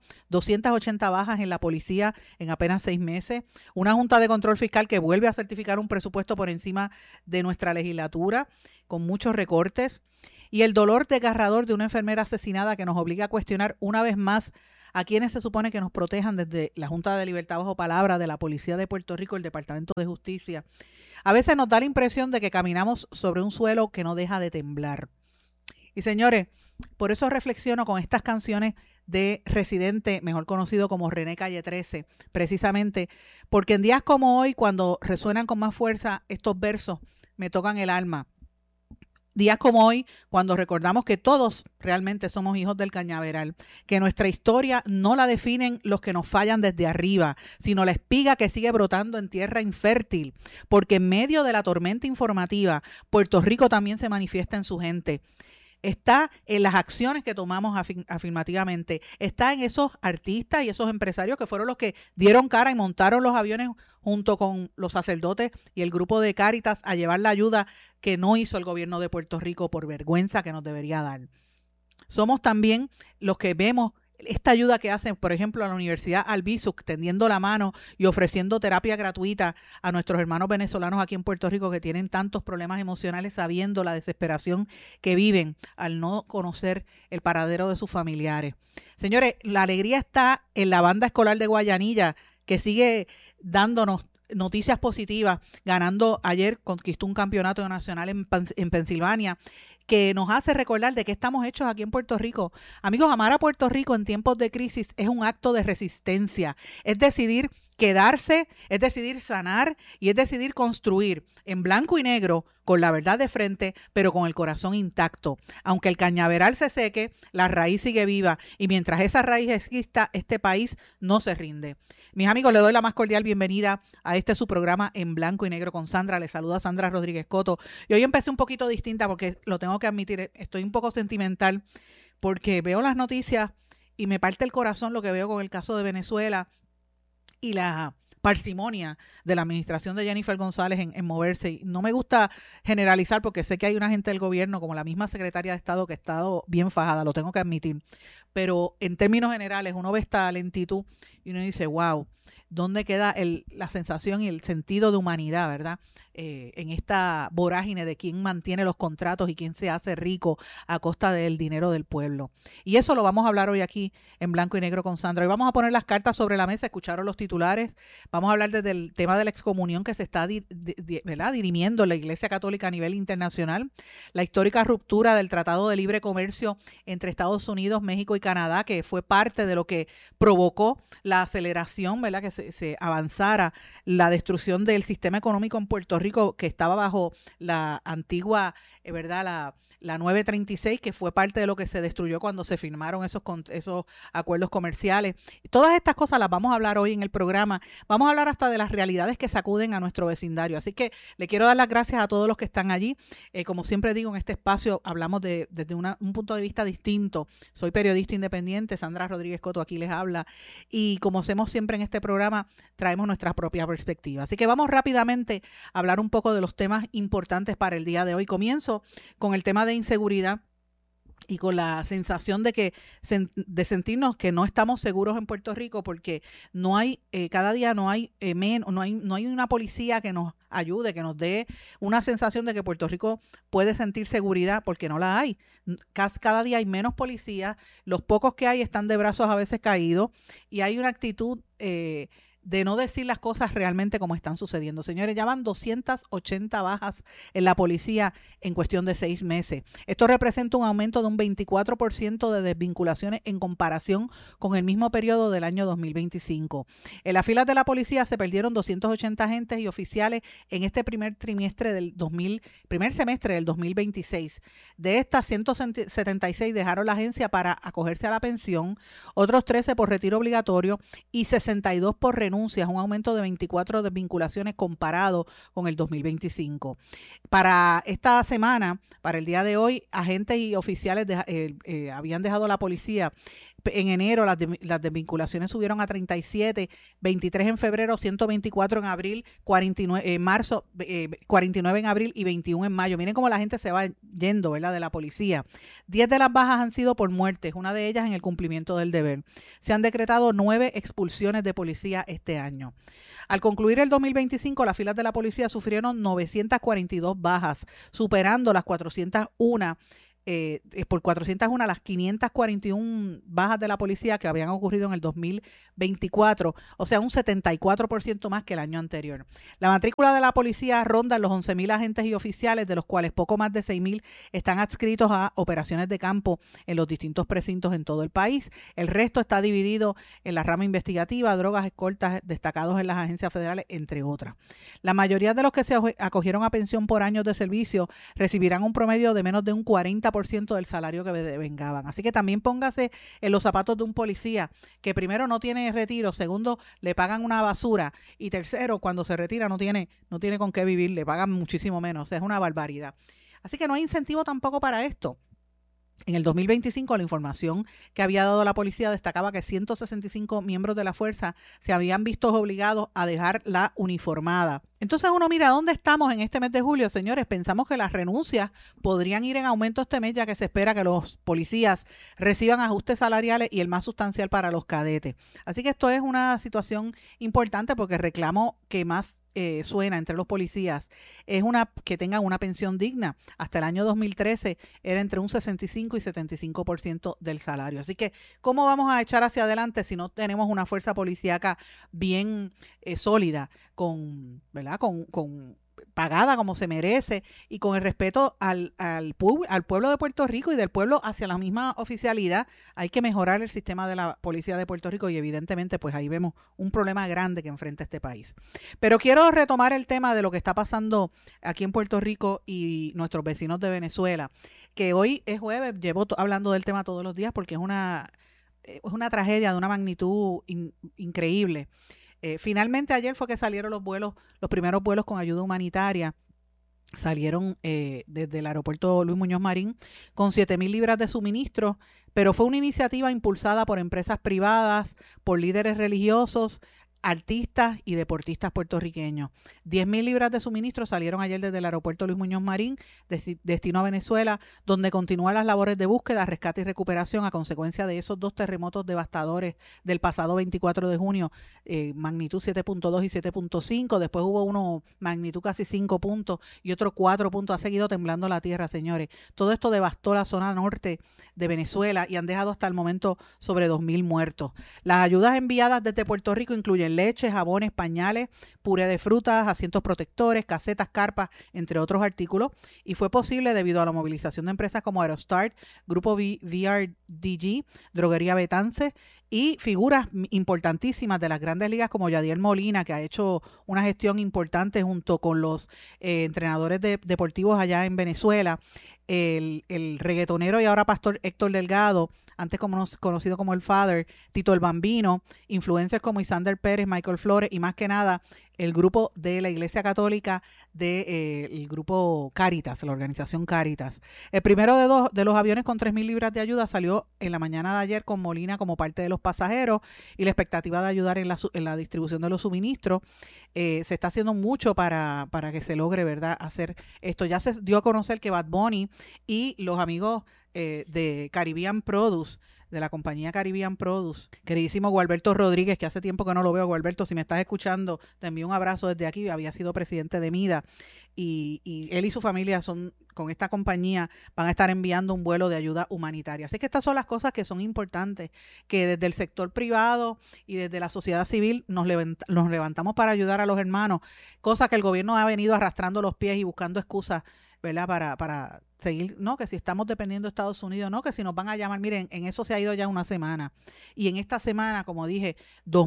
280 bajas en la policía en apenas 6 meses, una Junta de Control Fiscal que vuelve a certificar un presupuesto por encima de nuestra legislatura, con muchos recortes, y el dolor desgarrador de una enfermera asesinada que nos obliga a cuestionar una vez más a quienes se supone que nos protejan desde la Junta de Libertad Bajo Palabra, de la Policía de Puerto Rico, el Departamento de Justicia. A veces nos da la impresión de que caminamos sobre un suelo que no deja de temblar. Y señores, por eso reflexiono con estas canciones de Residente, mejor conocido como René Calle 13, precisamente porque en días como hoy, cuando resuenan con más fuerza estos versos, me tocan el alma. Días como hoy, cuando recordamos que todos realmente somos hijos del cañaveral, que nuestra historia no la definen los que nos fallan desde arriba, sino la espiga que sigue brotando en tierra infértil, porque en medio de la tormenta informativa, Puerto Rico también se manifiesta en su gente. Está en las acciones que tomamos afirmativamente, está en esos artistas y esos empresarios que fueron los que dieron cara y montaron los aviones junto con los sacerdotes y el grupo de Cáritas a llevar la ayuda que no hizo el gobierno de Puerto Rico por vergüenza que nos debería dar. Somos también los que vemos esta ayuda que hacen, por ejemplo, a la Universidad Albizu, tendiendo la mano y ofreciendo terapia gratuita a nuestros hermanos venezolanos aquí en Puerto Rico que tienen tantos problemas emocionales, sabiendo la desesperación que viven al no conocer el paradero de sus familiares. Señores, la alegría está en la banda escolar de Guayanilla, que sigue dándonos noticias positivas, ganando ayer, conquistó un campeonato nacional en Pensilvania, que nos hace recordar de qué estamos hechos aquí en Puerto Rico. Amigos, amar a Puerto Rico en tiempos de crisis es un acto de resistencia, es decidir quedarse, es decidir sanar y es decidir construir en blanco y negro, con la verdad de frente, pero con el corazón intacto. Aunque el cañaveral se seque, la raíz sigue viva y mientras esa raíz exista, este país no se rinde. Mis amigos, les doy la más cordial bienvenida a su programa En Blanco y Negro con Sandra. Les saluda Sandra Rodríguez Coto. Y hoy empecé un poquito distinta porque lo tengo que admitir, estoy un poco sentimental porque veo las noticias y me parte el corazón lo que veo con el caso de Venezuela y la parsimonia de la administración de Jennifer González en moverse. Y no me gusta generalizar porque sé que hay una gente del gobierno, como la misma secretaria de Estado, que ha estado bien fajada, lo tengo que admitir. Pero en términos generales uno ve esta lentitud y uno dice, wow, ¿dónde queda la sensación y el sentido de humanidad, verdad? En esta vorágine de quién mantiene los contratos y quién se hace rico a costa del dinero del pueblo. Y eso lo vamos a hablar hoy aquí en Blanco y Negro con Sandra. Hoy vamos a poner las cartas sobre la mesa, escucharon los titulares. Vamos a hablar desde el tema de la excomunión que se está ¿verdad? Dirimiendo en la Iglesia Católica a nivel internacional, la histórica ruptura del Tratado de Libre Comercio entre Estados Unidos, México y Canadá, que fue parte de lo que provocó la aceleración, ¿verdad? Que se avanzara la destrucción del sistema económico en Puerto Rico, que estaba bajo la antigua, ¿verdad? La 936, que fue parte de lo que se destruyó cuando se firmaron esos acuerdos comerciales. Todas estas cosas las vamos a hablar hoy en el programa. Vamos a hablar hasta de las realidades que sacuden a nuestro vecindario. Así que le quiero dar las gracias a todos los que están allí. Como siempre digo, en este espacio hablamos desde un punto de vista distinto. Soy periodista independiente, Sandra Rodríguez Coto aquí les habla. Y como hacemos siempre en este programa, traemos nuestra propia perspectiva. Así que vamos rápidamente a hablar un poco de los temas importantes para el día de hoy. Comienzo con el tema de inseguridad y con la sensación de sentirnos que no estamos seguros en Puerto Rico porque no hay, cada día no hay una policía que nos ayude, que nos dé una sensación de que Puerto Rico puede sentir seguridad porque no la hay. Cada día hay menos policías, los pocos que hay están de brazos a veces caídos y hay una actitud de no decir las cosas realmente como están sucediendo. Señores, ya van 280 bajas en la policía en cuestión de 6 meses. Esto representa un aumento de un 24% de desvinculaciones en comparación con el mismo periodo del año 2025. En las filas de la policía se perdieron 280 agentes y oficiales en este primer semestre del 2026. De estas, 176 dejaron la agencia para acogerse a la pensión, otros 13 por retiro obligatorio y 62 por renuncia, un aumento de 24 desvinculaciones comparado con el 2025. Para esta semana, para el día de hoy, agentes y oficiales habían dejado la policía en enero las desvinculaciones subieron a 37, 23 en febrero, 124 en abril, 49 en marzo, 49 en abril y 21 en mayo. Miren cómo la gente se va yendo, ¿verdad?, de la policía. 10 de las bajas han sido por muertes, una de ellas en el cumplimiento del deber. Se han decretado 9 expulsiones de policía este año. Al concluir el 2025, las filas de la policía sufrieron 942 bajas, superando las 401 por 401 las 541 bajas de la policía que habían ocurrido en el 2024, o sea, un 74% más que el año anterior. La matrícula de la policía ronda los 11,000 agentes y oficiales, de los cuales poco más de 6,000 están adscritos a operaciones de campo en los distintos precintos en todo el país. El resto está dividido en la rama investigativa, drogas, escoltas, destacados en las agencias federales, entre otras. La mayoría de los que se acogieron a pensión por años de servicio recibirán un promedio de menos de un 40% del salario que devengaban. Así que también póngase en los zapatos de un policía que primero no tiene retiro, segundo le pagan una basura y tercero cuando se retira no tiene con qué vivir, le pagan muchísimo menos. Es una barbaridad. Así que no hay incentivo tampoco para esto. En el 2025, la información que había dado la policía destacaba que 165 miembros de la fuerza se habían visto obligados a dejar la uniformada. Entonces uno mira dónde estamos en este mes de julio, señores. Pensamos que las renuncias podrían ir en aumento este mes, ya que se espera que los policías reciban ajustes salariales y el más sustancial para los cadetes. Así que esto es una situación importante porque el reclamo que más suena entre los policías es que tengan una pensión digna. Hasta el año 2013 era entre un 65 y 75% del salario. Así que, ¿cómo vamos a echar hacia adelante si no tenemos una fuerza policíaca bien sólida, ¿verdad? Con pagada como se merece y con el respeto al pueblo de Puerto Rico y del pueblo hacia la misma oficialidad? Hay que mejorar el sistema de la policía de Puerto Rico y evidentemente pues ahí vemos un problema grande que enfrenta este país. Pero quiero retomar el tema de lo que está pasando aquí en Puerto Rico y nuestros vecinos de Venezuela, que hoy es jueves, llevo hablando del tema todos los días porque es una tragedia de una magnitud increíble. Finalmente ayer fue que salieron los primeros vuelos con ayuda humanitaria. Salieron desde el aeropuerto Luis Muñoz Marín con 7,000 libras de suministro, pero fue una iniciativa impulsada por empresas privadas, por líderes religiosos, artistas y deportistas puertorriqueños. 10,000 libras de suministro salieron ayer desde el aeropuerto Luis Muñoz Marín, destino a Venezuela, donde continúan las labores de búsqueda, rescate y recuperación a consecuencia de esos 2 terremotos devastadores del pasado 24 de junio, magnitud 7.2 y 7.5. Después hubo uno magnitud casi 5 puntos y otro 4 puntos. Ha seguido temblando la tierra, señores. Todo esto devastó la zona norte de Venezuela y han dejado hasta el momento sobre 2,000 muertos. Las ayudas enviadas desde Puerto Rico incluyen leche, jabones, pañales, puré de frutas, asientos protectores, casetas, carpas, entre otros artículos, y fue posible debido a la movilización de empresas como Aerostart, Grupo VRDG, Droguería Betance y figuras importantísimas de las grandes ligas como Yadier Molina, que ha hecho una gestión importante junto con los entrenadores deportivos allá en Venezuela, el reggaetonero y ahora pastor Héctor Delgado, antes conocido como el Father, Tito el Bambino, influencers como Isander Pérez, Michael Flores y más que nada el grupo de la Iglesia Católica el grupo Cáritas, la organización Cáritas. El primero de los aviones con 3,000 libras de ayuda salió en la mañana de ayer con Molina como parte de los pasajeros y la expectativa de ayudar en la distribución de los suministros. Se está haciendo mucho para que se logre, ¿verdad?, hacer esto. Ya se dio a conocer que Bad Bunny y los amigos de Caribbean Produce, de la compañía Caribbean Produce, queridísimo Gualberto Rodríguez, que hace tiempo que no lo veo. Gualberto, si me estás escuchando, te envío un abrazo desde aquí. Había sido presidente de MIDA y él y su familia con esta compañía van a estar enviando un vuelo de ayuda humanitaria. Así que estas son las cosas que son importantes, que desde el sector privado y desde la sociedad civil nos levantamos para ayudar a los hermanos, cosa que el gobierno ha venido arrastrando los pies y buscando excusas, ¿verdad?, para seguir, no, que si estamos dependiendo de Estados Unidos, no, que si nos van a llamar. Miren, en eso se ha ido ya una semana. Y en esta semana, como dije,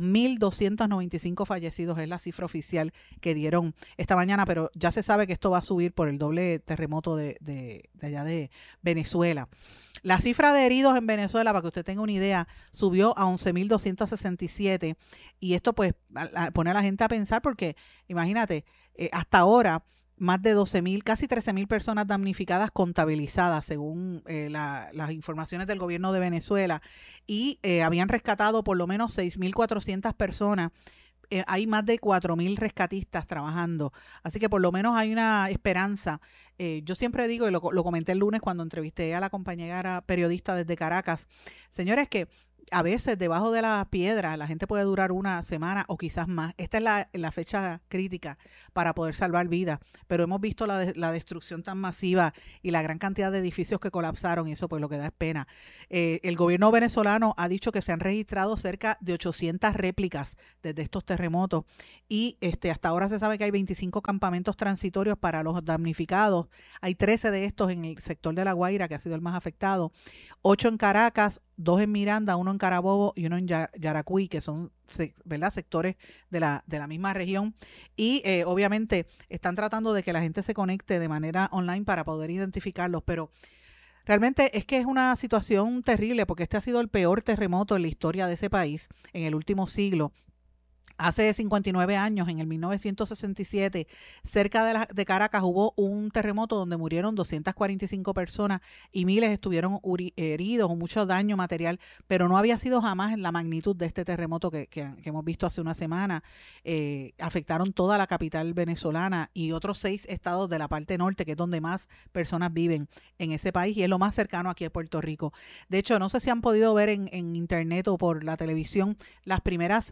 2,295 fallecidos es la cifra oficial que dieron esta mañana, pero ya se sabe que esto va a subir por el doble terremoto de allá de Venezuela. La cifra de heridos en Venezuela, para que usted tenga una idea, subió a 11,267 y esto pues pone a la gente a pensar porque, imagínate, hasta ahora más de 12,000, casi 13,000 personas damnificadas contabilizadas, según las informaciones del gobierno de Venezuela, y habían rescatado por lo menos 6,400 personas. Hay más de 4,000 rescatistas trabajando, así que por lo menos hay una esperanza. Yo siempre digo, y lo comenté el lunes cuando entrevisté a la compañera periodista desde Caracas, señores, que a veces debajo de la piedra la gente puede durar una semana o quizás más. Esta es la fecha crítica para poder salvar vidas, pero hemos visto la destrucción tan masiva y la gran cantidad de edificios que colapsaron, y eso pues lo que da es pena. El gobierno venezolano ha dicho que se han registrado cerca de 800 réplicas desde estos terremotos, y hasta ahora se sabe que hay 25 campamentos transitorios para los damnificados. Hay 13 de estos en el sector de La Guaira, que ha sido el más afectado, 8 en Caracas, 2 en Miranda, 1 en Carabobo y 1 en Yaracuy, que son, ¿verdad?, sectores de la misma región. Y obviamente están tratando de que la gente se conecte de manera online para poder identificarlos, pero realmente es que es una situación terrible, porque este ha sido el peor terremoto en la historia de ese país en el último siglo. Hace 59 años, en el 1967, cerca de Caracas hubo un terremoto donde murieron 245 personas y miles estuvieron heridos o mucho daño material, pero no había sido jamás la magnitud de este terremoto que hemos visto hace una semana. Afectaron toda la capital venezolana y otros 6 estados de la parte norte, que es donde más personas viven en ese país, y es lo más cercano aquí a Puerto Rico. De hecho, no sé si han podido ver en internet o por la televisión las primeras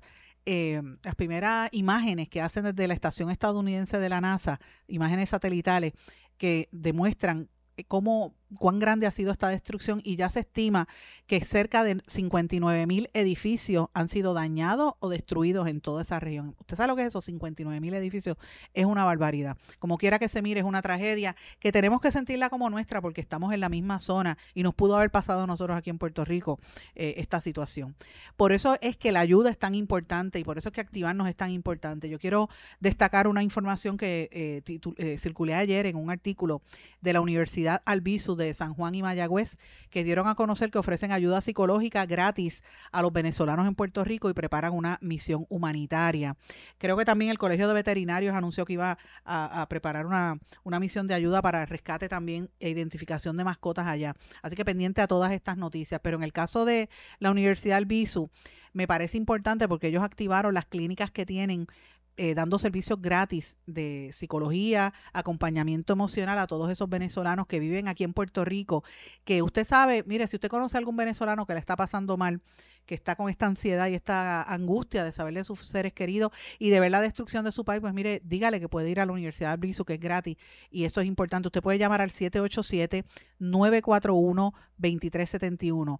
imágenes que hacen desde la estación estadounidense de la NASA, imágenes satelitales que demuestran cuán grande ha sido esta destrucción, y ya se estima que cerca de 59,000 edificios han sido dañados o destruidos en toda esa región. ¿Usted sabe lo que es eso? 59,000 edificios es una barbaridad. Como quiera que se mire, es una tragedia que tenemos que sentirla como nuestra, porque estamos en la misma zona y nos pudo haber pasado a nosotros aquí en Puerto Rico esta situación. Por eso es que la ayuda es tan importante y por eso es que activarnos es tan importante. Yo quiero destacar una información que circulé ayer en un artículo de la Universidad Albizu de San Juan y Mayagüez, que dieron a conocer que ofrecen ayuda psicológica gratis a los venezolanos en Puerto Rico y preparan una misión humanitaria. Creo que también el Colegio de Veterinarios anunció que iba a preparar una misión de ayuda para el rescate también e identificación de mascotas allá. Así que pendiente a todas estas noticias. Pero en el caso de la Universidad Albizu, me parece importante porque ellos activaron las clínicas que tienen dando servicios gratis de psicología, acompañamiento emocional a todos esos venezolanos que viven aquí en Puerto Rico, que usted sabe, mire, si usted conoce a algún venezolano que le está pasando mal, que está con esta ansiedad y esta angustia de saber de sus seres queridos y de ver la destrucción de su país, pues mire, dígale que puede ir a la Universidad de Albizu, que es gratis, y eso es importante. Usted puede llamar al 787-941-2371,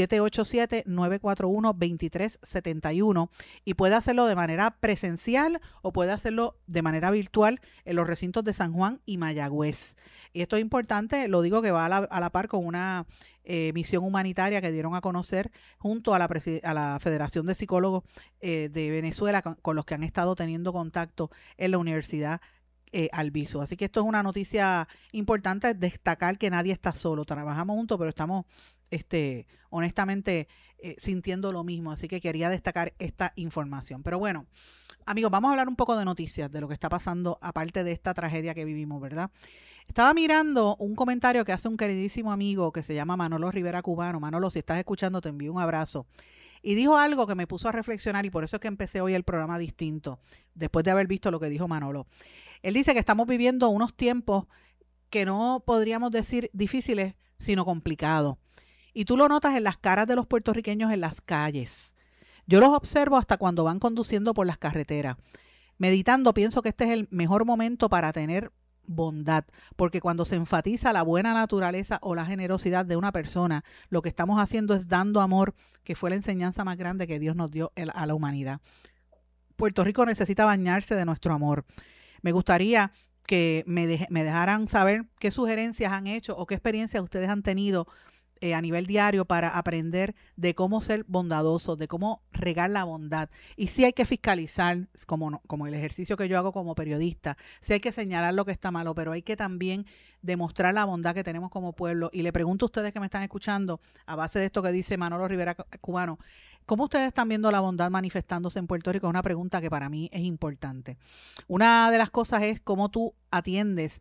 787-941-2371, y puede hacerlo de manera presencial o puede hacerlo de manera virtual en los recintos de San Juan y Mayagüez. Y esto es importante, lo digo, que va a la par con una misión humanitaria que dieron a conocer junto a la Federación de Psicólogos de Venezuela, con los que han estado teniendo contacto en la Universidad Albizu. Así que esto es una noticia importante, destacar que nadie está solo, trabajamos juntos, pero estamos honestamente sintiendo lo mismo, así que quería destacar esta información. Pero bueno, amigos, vamos a hablar un poco de noticias, de lo que está pasando aparte de esta tragedia que vivimos, ¿verdad? Estaba mirando un comentario que hace un queridísimo amigo que se llama Manolo Rivera Cubano. Manolo, si estás escuchando, te envío un abrazo. Y dijo algo que me puso a reflexionar, y por eso es que empecé hoy el programa distinto, después de haber visto lo que dijo Manolo. Él dice que estamos viviendo unos tiempos que no podríamos decir difíciles, sino complicados. Y tú lo notas en las caras de los puertorriqueños en las calles. Yo los observo hasta cuando van conduciendo por las carreteras. Meditando, pienso que este es el mejor momento para tener bondad, porque cuando se enfatiza la buena naturaleza o la generosidad de una persona, lo que estamos haciendo es dando amor, que fue la enseñanza más grande que Dios nos dio a la humanidad. Puerto Rico necesita bañarse de nuestro amor. Me gustaría que me dejaran saber qué sugerencias han hecho o qué experiencias ustedes han tenido a nivel diario para aprender de cómo ser bondadosos, de cómo regar la bondad. Y sí hay que fiscalizar, como el ejercicio que yo hago como periodista, sí hay que señalar lo que está malo, pero hay que también demostrar la bondad que tenemos como pueblo. Y le pregunto a ustedes que me están escuchando, a base de esto que dice Manolo Rivera Cubano, ¿Cómo ustedes están viendo la bondad manifestándose en Puerto Rico? Es una pregunta que para mí es importante. Una de las cosas es cómo tú atiendes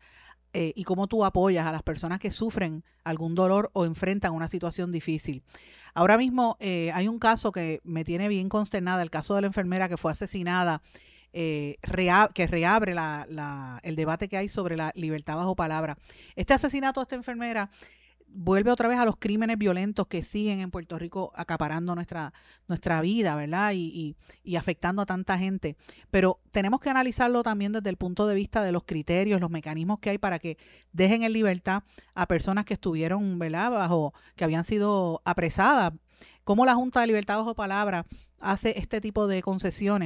y cómo tú apoyas a las personas que sufren algún dolor o enfrentan una situación difícil. Ahora mismo hay un caso que me tiene bien consternada, el caso de la enfermera que fue asesinada, que reabre el debate que hay sobre la libertad bajo palabra. Este asesinato de esta enfermera vuelve otra vez a los crímenes violentos que siguen en Puerto Rico acaparando nuestra vida, ¿verdad? Y afectando a tanta gente. Pero tenemos que analizarlo también desde el punto de vista de los criterios, los mecanismos que hay para que dejen en libertad a personas que estuvieron, ¿verdad?, que habían sido apresadas. Cómo la Junta de Libertad bajo palabra hace este tipo de concesiones.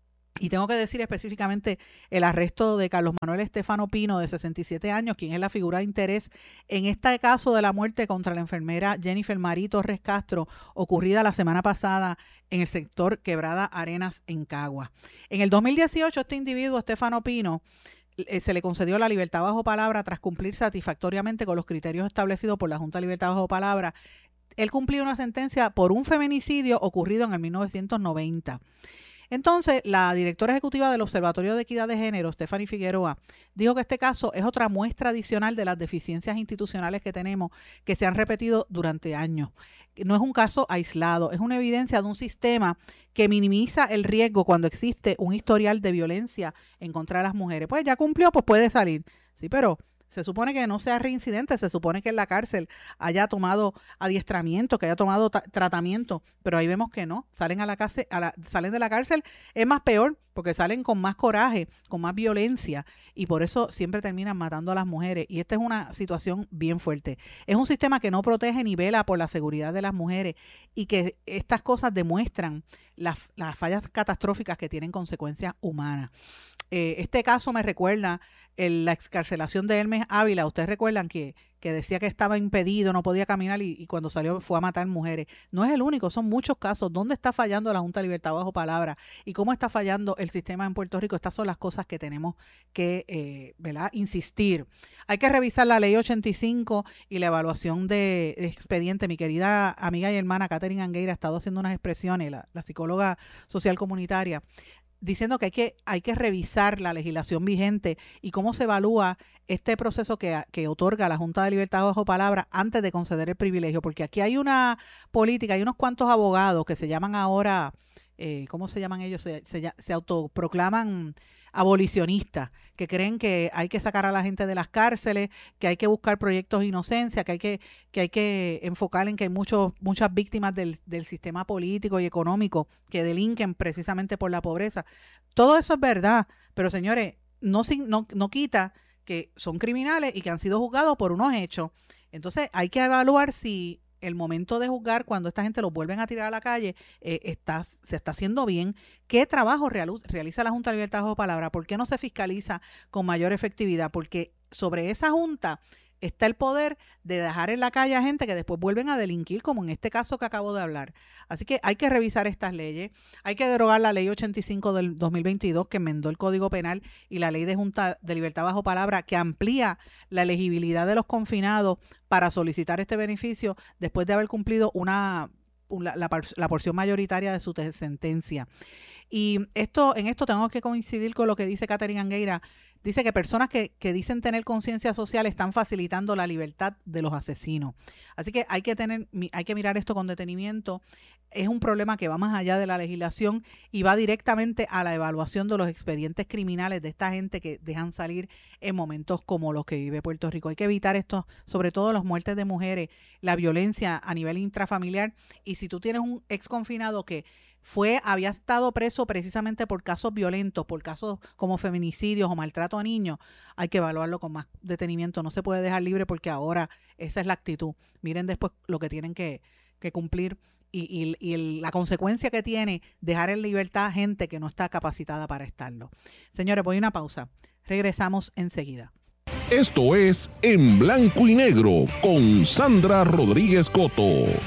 Y tengo que decir específicamente el arresto de Carlos Manuel Estefano Pino, de 67 años, quien es la figura de interés en este caso de la muerte contra la enfermera Jennifer Marí Torres Castro, ocurrida la semana pasada en el sector Quebrada Arenas, en Caguas. En el 2018, este individuo, Estefano Pino, se le concedió la libertad bajo palabra tras cumplir satisfactoriamente con los criterios establecidos por la Junta de Libertad bajo palabra. Él cumplió una sentencia por un feminicidio ocurrido en el 1990. Entonces, la directora ejecutiva del Observatorio de Equidad de Género, Stephanie Figueroa, dijo que este caso es otra muestra adicional de las deficiencias institucionales que tenemos, que se han repetido durante años. No es un caso aislado, es una evidencia de un sistema que minimiza el riesgo cuando existe un historial de violencia en contra de las mujeres. Pues ya cumplió, pues puede salir. Sí, pero se supone que no sea reincidente, se supone que en la cárcel haya tomado adiestramiento, que haya tomado tratamiento, pero ahí vemos que no, salen salen de la cárcel, es más peor, porque salen con más coraje, con más violencia, y por eso siempre terminan matando a las mujeres, y esta es una situación bien fuerte. Es un sistema que no protege ni vela por la seguridad de las mujeres, y que estas cosas demuestran las fallas catastróficas que tienen consecuencias humanas. Este caso me recuerda la excarcelación de Hermes Ávila. Ustedes recuerdan que decía que estaba impedido, no podía caminar y cuando salió fue a matar mujeres. No es el único, son muchos casos. ¿Dónde está fallando la Junta de Libertad bajo palabra? ¿Y cómo está fallando el sistema en Puerto Rico? Estas son las cosas que tenemos que ¿verdad?, insistir. Hay que revisar la Ley 85 y la evaluación de expediente. Mi querida amiga y hermana Catherine Angueira ha estado haciendo unas expresiones, la psicóloga social comunitaria, diciendo que hay que revisar la legislación vigente y cómo se evalúa este proceso que otorga la Junta de Libertad bajo palabra antes de conceder el privilegio, porque aquí hay una política, hay unos cuantos abogados que se llaman ahora, ¿cómo se llaman ellos? Se autoproclaman abolicionistas, que creen que hay que sacar a la gente de las cárceles, que hay que buscar proyectos de inocencia, que hay que enfocar en que hay muchas víctimas del sistema político y económico que delinquen precisamente por la pobreza. Todo eso es verdad, pero señores, no quita que son criminales y que han sido juzgados por unos hechos. Entonces hay que evaluar si el momento de juzgar, cuando esta gente los vuelven a tirar a la calle, se está haciendo bien. ¿Qué trabajo realiza la Junta de Libertad bajo palabra? ¿Por qué no se fiscaliza con mayor efectividad? Porque sobre esa Junta está el poder de dejar en la calle a gente que después vuelven a delinquir, como en este caso que acabo de hablar. Así que hay que revisar estas leyes. Hay que derogar la Ley 85 del 2022, que enmendó el Código Penal, y la Ley de Junta de Libertad bajo palabra, que amplía la elegibilidad de los confinados para solicitar este beneficio después de haber cumplido la porción mayoritaria de su sentencia. Y en esto tengo que coincidir con lo que dice Catherine Angueira. Dice que personas que dicen tener conciencia social están facilitando la libertad de los asesinos. Así que hay que mirar esto con detenimiento. Es un problema que va más allá de la legislación y va directamente a la evaluación de los expedientes criminales de esta gente que dejan salir en momentos como los que vive Puerto Rico. Hay que evitar esto, sobre todo las muertes de mujeres, la violencia a nivel intrafamiliar. Y si tú tienes un ex confinado que había estado preso precisamente por casos violentos, por casos como feminicidios o maltrato a niños, hay que evaluarlo con más detenimiento. No se puede dejar libre porque ahora esa es la actitud. Miren después lo que tienen que cumplir y la consecuencia que tiene dejar en libertad gente que no está capacitada para estarlo. Señores, voy a una pausa. Regresamos enseguida. Esto es En Blanco y Negro con Sandra Rodríguez Coto.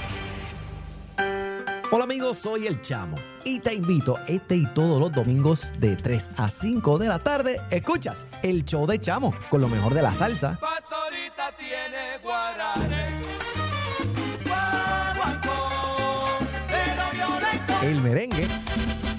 Hola amigos, soy El Chamo y te invito este y todos los domingos de 3 a 5 de la tarde. Escuchas el show de Chamo con lo mejor de la salsa. Pastorita tiene guaranes, guaguancó, pero yo le el merengue.